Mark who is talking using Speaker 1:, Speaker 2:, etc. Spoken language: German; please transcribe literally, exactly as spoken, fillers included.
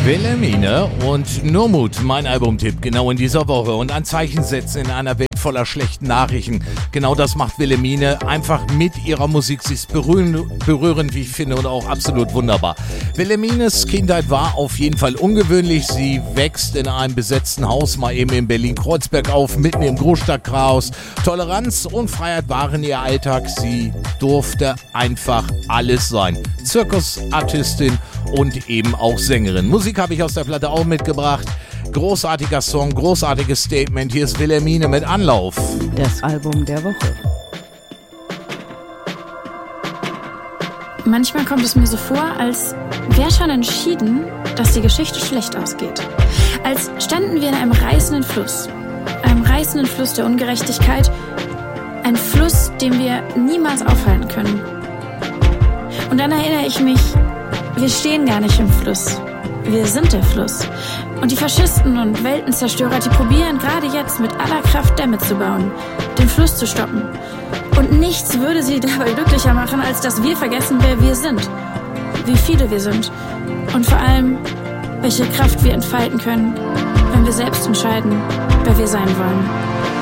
Speaker 1: Wilhelmine und Nurmut, mein Albumtipp, genau in dieser Woche. Und ein Zeichen setzen in einer Welt voller schlechten Nachrichten. Genau das macht Wilhelmine einfach mit ihrer Musik. Sie ist berührend, berührend, wie ich finde, und auch absolut wunderbar. Wilhelmines Kindheit war auf jeden Fall ungewöhnlich. Sie wächst in einem besetzten Haus, mal eben in Berlin-Kreuzberg auf, mitten im Großstadtchaos. Toleranz und Freiheit waren ihr Alltag. Sie durfte einfach alles sein. Zirkusartistin und eben auch Sängerin. Musik habe ich aus der Platte auch mitgebracht. Großartiger Song, großartiges Statement. Hier ist Wilhelmine mit Anlauf.
Speaker 2: Das Album der Woche.
Speaker 3: Manchmal kommt es mir so vor, als wäre schon entschieden, dass die Geschichte schlecht ausgeht. Als standen wir in einem reißenden Fluss. Einem reißenden Fluss der Ungerechtigkeit. Ein Fluss, den wir niemals aufhalten können. Und dann erinnere ich mich, wir stehen gar nicht im Fluss. Wir sind der Fluss. Und die Faschisten und Weltenzerstörer, die probieren gerade jetzt mit aller Kraft Dämme zu bauen, den Fluss zu stoppen. Und nichts würde sie dabei glücklicher machen, als dass wir vergessen, wer wir sind, wie viele wir sind und vor allem, welche Kraft wir entfalten können, wenn wir selbst entscheiden, wer wir sein wollen.